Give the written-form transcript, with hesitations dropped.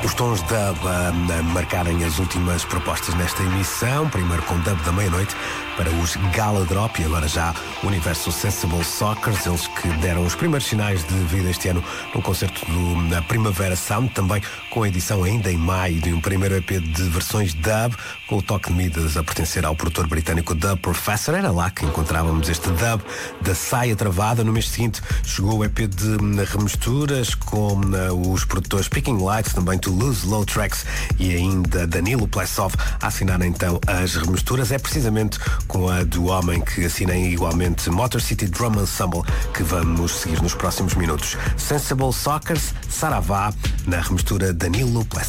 Os tons dub a marcarem as últimas propostas nesta emissão, primeiro com dub da meia-noite para os Gala Drop e agora já o universo Sensible Sockers, eles que deram os primeiros sinais de vida este ano num concerto da Primavera Sound, também com a edição ainda em maio de um primeiro EP de versões dub, com o toque de Midas a pertencer ao produtor britânico Dub Professor. Era lá que encontrávamos este dub da Saia Travada. No mês seguinte chegou o EP de remisturas com os produtores Picking Lights, também Toulouse Low Tracks e ainda Danilo Plesov a assinar então as remisturas. É precisamente com a do homem que assina igualmente Motor City Drum Ensemble que vamos seguir nos próximos minutos. Sensible Sockers, Saravá, na remistura Danilo Plesov.